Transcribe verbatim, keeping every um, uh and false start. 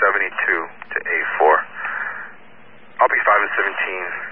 seventy-two to A four. I'll be five and seventeen.